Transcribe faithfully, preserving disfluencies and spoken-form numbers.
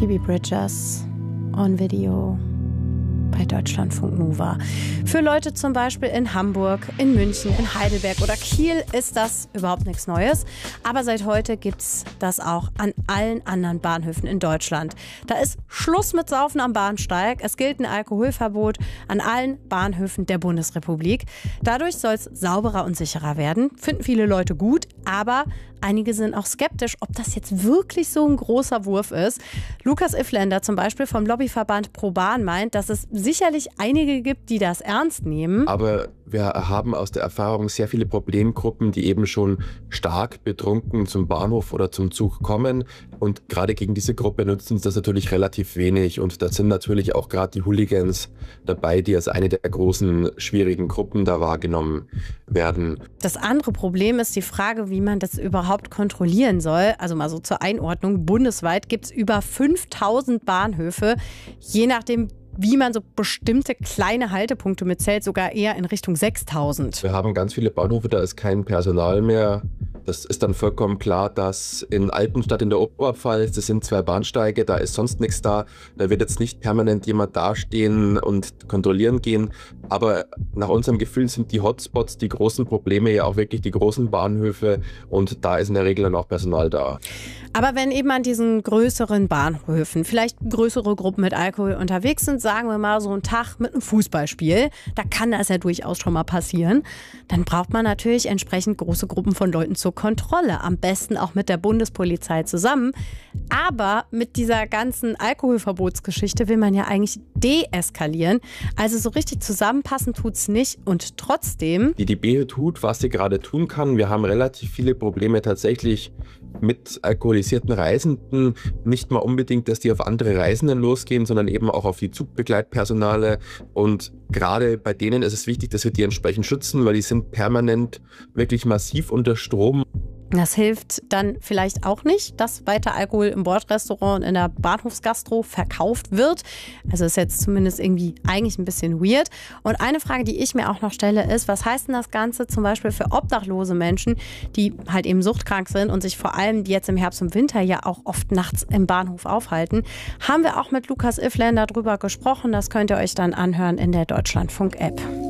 Phoebe Bridgers on Video bei Deutschlandfunk Nova. Für Leute zum Beispiel in Hamburg, in München, in Heidelberg oder Kiel ist das überhaupt nichts Neues. Aber seit heute gibt's das auch an allen anderen Bahnhöfen in Deutschland. Da ist Schluss mit Saufen am Bahnsteig. Es gilt ein Alkoholverbot an allen Bahnhöfen der Bundesrepublik. Dadurch soll es sauberer und sicherer werden. Finden viele Leute gut, aber einige sind auch skeptisch, ob das jetzt wirklich so ein großer Wurf ist. Lukas Iffländer zum Beispiel vom Lobbyverband Pro Bahn meint, dass es sicherlich einige gibt, die das ernst nehmen. Aber wir haben aus der Erfahrung sehr viele Problemgruppen, die eben schon stark betrunken zum Bahnhof oder zum Zug kommen. Und gerade gegen diese Gruppe nutzen sie das natürlich relativ wenig. Und da sind natürlich auch gerade die Hooligans dabei, die als eine der großen, schwierigen Gruppen da wahrgenommen werden. Das andere Problem ist die Frage, wie man das überhaupt kontrollieren soll. Also mal so zur Einordnung. Bundesweit gibt es über fünftausend Bahnhöfe. Je nachdem, wie man so bestimmte kleine Haltepunkte mitzählt, sogar eher in Richtung sechstausend. Wir haben ganz viele Bahnhöfe, da ist kein Personal mehr. Das ist dann vollkommen klar, dass in Altenstadt in der Oberpfalz, das sind zwei Bahnsteige, da ist sonst nichts da. Da wird jetzt nicht permanent jemand dastehen und kontrollieren gehen. Aber nach unserem Gefühl sind die Hotspots, die großen Probleme ja auch wirklich die großen Bahnhöfe. Und da ist in der Regel dann auch Personal da. Aber wenn eben an diesen größeren Bahnhöfen vielleicht größere Gruppen mit Alkohol unterwegs sind, sagen wir mal so einen Tag mit einem Fußballspiel, da kann das ja durchaus schon mal passieren, dann braucht man natürlich entsprechend große Gruppen von Leuten zur Kontrolle, am besten auch mit der Bundespolizei zusammen. Aber mit dieser ganzen Alkoholverbotsgeschichte will man ja eigentlich deeskalieren. Also so richtig zusammenpassen tut's nicht und trotzdem... Die D B tut, was sie gerade tun kann. Wir haben relativ viele Probleme tatsächlich mit alkoholisierten Reisenden. Nicht mal unbedingt, dass die auf andere Reisenden losgehen, sondern eben auch auf die Zugbegleitpersonale. Und gerade bei denen ist es wichtig, dass wir die entsprechend schützen, weil die sind permanent wirklich massiv unter Strom. Das hilft dann vielleicht auch nicht, dass weiter Alkohol im Bordrestaurant und in der Bahnhofsgastro verkauft wird. Also ist jetzt zumindest irgendwie eigentlich ein bisschen weird. Und eine Frage, die ich mir auch noch stelle, ist, was heißt denn das Ganze zum Beispiel für obdachlose Menschen, die halt eben suchtkrank sind und sich vor allem jetzt im Herbst und Winter ja auch oft nachts im Bahnhof aufhalten? Haben wir auch mit Lukas Iffländer drüber gesprochen. Das könnt ihr euch dann anhören in der Deutschlandfunk-App.